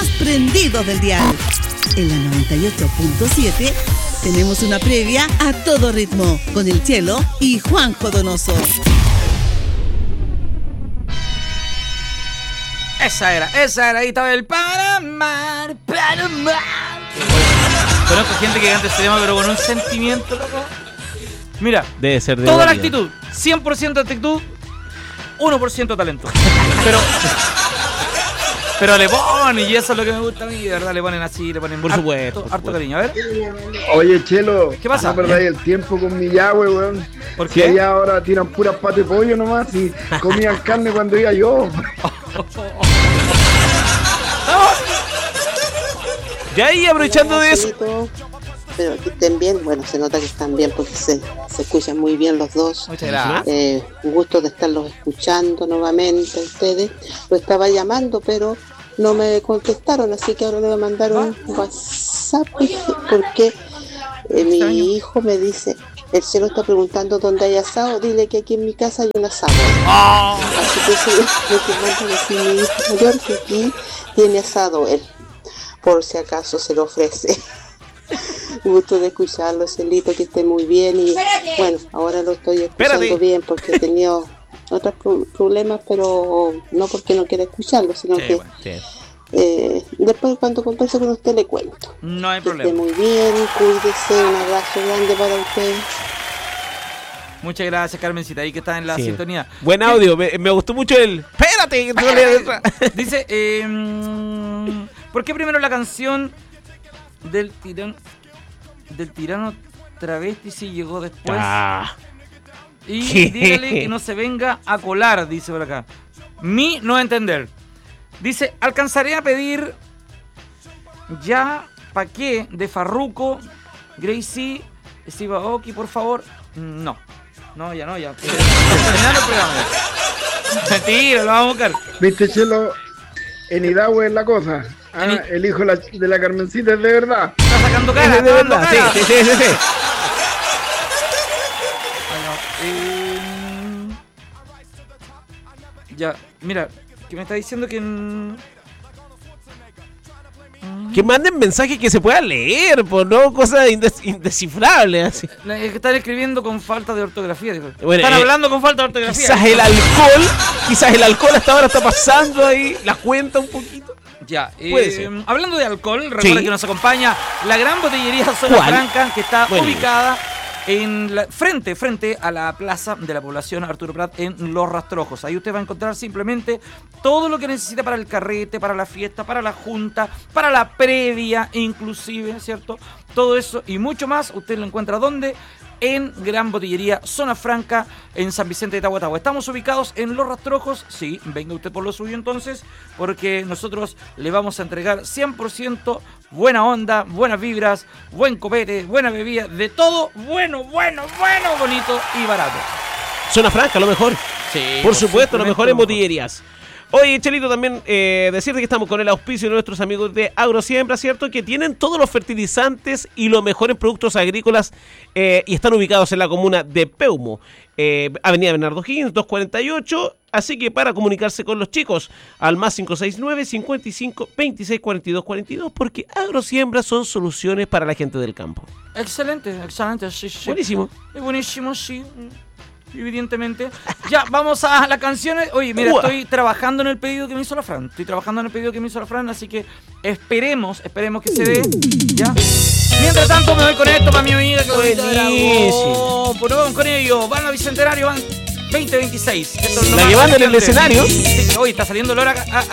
más prendidos del dial. En la 98.7 tenemos una previa a todo ritmo con el Chelo y Juanjo Donoso. Esa era, ahí estaba el Panamá. Conozco gente que canta este tema, pero con un sentimiento, loco. Mira, debe ser de toda la actitud, 100% actitud, 1% talento. Pero le ponen, y eso es lo que me gusta a mí, de verdad, le ponen así, le ponen por supuesto. Harto cariño, a ver. Oye, Chelo, ¿qué pasa? No perdáis el tiempo con mi Yahweh, weón. ¿Por qué? Que allá ahora tiran puras patas de pollo nomás y comían carne cuando iba yo. Ya ahí, aprovechando de eso. Pero que estén bien, bueno, se nota que están bien porque se escuchan muy bien los dos. Muchas gracias. Un gusto de estarlos escuchando nuevamente a ustedes. Lo estaba llamando, pero no me contestaron, así que ahora le voy a mandar un WhatsApp porque mi hijo me dice, el Chelo está preguntando dónde hay asado, dile que aquí en mi casa hay un asado. Así que sí, lo que mando decir mi hijo mayor que aquí tiene asado él, por si acaso se lo ofrece. Gusto de escucharlo, Celito, que esté muy bien y bueno, ahora lo estoy escuchando bien porque he tenido otros problemas, pero no porque no quiera escucharlo, sino que después cuando converse con usted le cuento. No hay que problema. esté muy bien, cuídese, un abrazo grande para usted. Muchas gracias, Carmencita, ahí que está en la sintonía. Buen audio, me gustó mucho el... ¡Espérate! Dice, ¿por qué primero la canción del tirano travesti si llegó después? Y dígale que no se venga a colar, dice por acá. Mi no entender. Dice, alcanzaré a pedir ya pa' qué de Farruko, Gracie, Steve Aoki, por favor. No, ya. Terminando el programa. Mentira, lo vamos a buscar. ¿Viste, Chelo? En Hidahue es la cosa. El hijo de la Carmencita es de verdad. Está sacando cara, es de verdad. Sí. Ya, mira, que me está diciendo que... Que manden mensajes que se puedan leer, pues no cosas indescifrables así. Es que están escribiendo con falta de ortografía, dijo. Bueno, están hablando con falta de ortografía. Quizás el alcohol hasta ahora está pasando ahí la cuenta un poquito. Ya, puede ser. Hablando de alcohol, recuerda que nos acompaña la gran botillería Zona Franca, que está ubicada en frente a la plaza de la población Arturo Prat en Los Rastrojos. Ahí usted va a encontrar simplemente todo lo que necesita para el carrete, para la fiesta, para la junta, para la previa inclusive, ¿cierto? Todo eso y mucho más, usted lo encuentra ¿dónde? En Gran Botillería Zona Franca en San Vicente de Tahuatahua. Estamos ubicados en Los Rastrojos. Sí, venga usted por lo suyo entonces, porque nosotros le vamos a entregar 100% buena onda, buenas vibras, buen copete, buena bebida, de todo bueno, bonito y barato. Zona Franca, lo mejor. Sí, por supuesto, lo mejor en botillerías. Oye, Chelito, también decirte que estamos con el auspicio de nuestros amigos de Agrosiembra, ¿cierto? Que tienen todos los fertilizantes y los mejores productos agrícolas y están ubicados en la comuna de Peumo, Avenida Bernardo Higgins, 248. Así que para comunicarse con los chicos, al más 569-55-26-42-42, porque Agrosiembra son soluciones para la gente del campo. Excelente, sí. Buenísimo. Buenísimo, sí. Evidentemente. Ya, vamos a las canciones. Oye, mira, estoy trabajando en el pedido que me hizo la Fran. Así que esperemos que se dé. Ya. Mientras tanto, me voy con esto para mi amiga. Buenísimo. Pues vamos con ello. Van a Bicentenario, van 2026. La que van en el escenario. Sí, hoy está saliendo el olor a